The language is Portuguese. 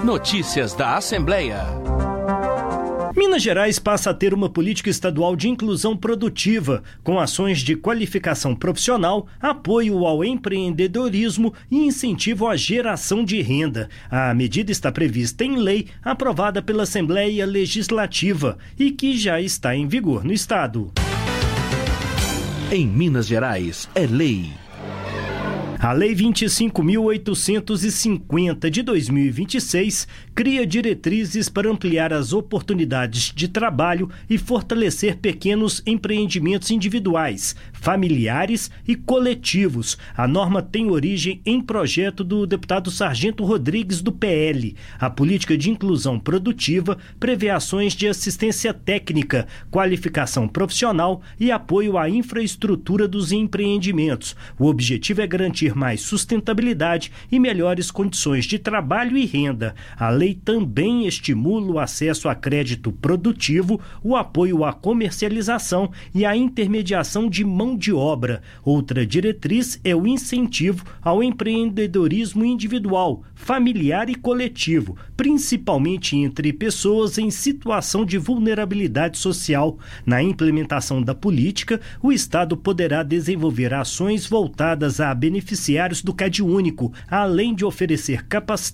Notícias da Assembleia. Minas Gerais passa a ter uma política estadual de inclusão produtiva, com ações de qualificação profissional, apoio ao empreendedorismo e incentivo à geração de renda. A medida está prevista em lei, aprovada pela Assembleia Legislativa e que já está em vigor no estado. Em Minas Gerais, é lei. A Lei 25.850 de 2026 cria diretrizes para ampliar as oportunidades de trabalho e fortalecer pequenos empreendimentos individuais, familiares e coletivos. A norma tem origem em projeto do deputado Sargento Rodrigues, do PL. A política de inclusão produtiva prevê ações de assistência técnica, qualificação profissional e apoio à infraestrutura dos empreendimentos. O objetivo é garantir mais sustentabilidade e melhores condições de trabalho e renda. A lei também estimula o acesso a crédito produtivo, o apoio à comercialização e à intermediação de mão de obra. Outra diretriz é o incentivo ao empreendedorismo individual, familiar e coletivo, principalmente entre pessoas em situação de vulnerabilidade social. Na implementação da política, o Estado poderá desenvolver ações voltadas a beneficiários do CadÚnico, além de oferecer capacitação